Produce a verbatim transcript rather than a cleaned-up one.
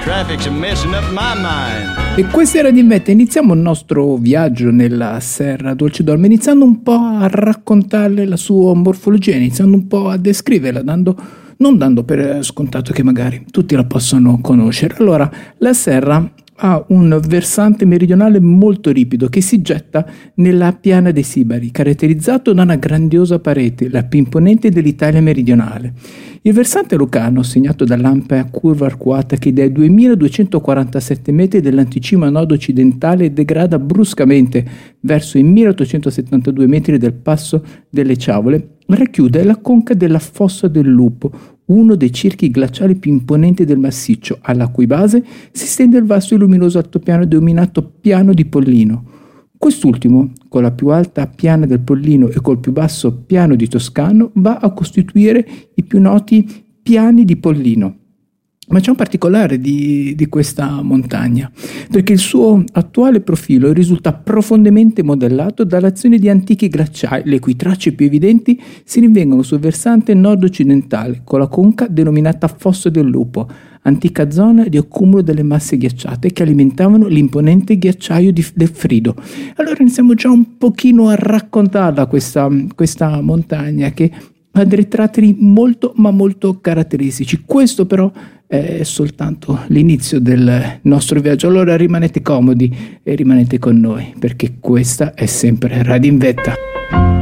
Traffic's a messing up my mind. E questa era Invetta. Iniziamo il nostro viaggio nella Serra Dolce d'Olmo, iniziando un po' a raccontarle la sua morfologia, iniziando un po' a descriverla, dando, non dando per scontato che magari tutti la possono conoscere. Allora, la Serra ha un versante meridionale molto ripido che si getta nella piana dei Sibari, caratterizzato da una grandiosa parete, la più imponente dell'Italia meridionale. Il versante lucano, segnato dall'ampia curva arcuata che dai duemiladuecentoquarantasette metri dell'anticiclo nord-occidentale degrada bruscamente verso i milleottocentosettantadue metri del passo delle Ciavole, racchiude la conca della Fossa del Lupo, uno dei circhi glaciali più imponenti del massiccio, alla cui base si stende il vasto e luminoso altopiano denominato Piano di Pollino. Quest'ultimo, con la più alta piana del Pollino e col più basso Piano di Toscano, va a costituire i più noti piani di Pollino. Ma c'è un particolare di, di questa montagna, perché il suo attuale profilo risulta profondamente modellato dall'azione di antichi glaciai, le cui tracce più evidenti si rinvengono sul versante nord-occidentale, con la conca denominata Fossa del Lupo, antica zona di accumulo delle masse ghiacciate che alimentavano l'imponente ghiacciaio di, del Frido. Allora iniziamo già un pochino a raccontarla questa, questa montagna che ha dei ritratti molto ma molto caratteristici. Questo però è soltanto l'inizio del nostro viaggio, allora rimanete comodi e rimanete con noi, perché questa è sempre Radio Invetta.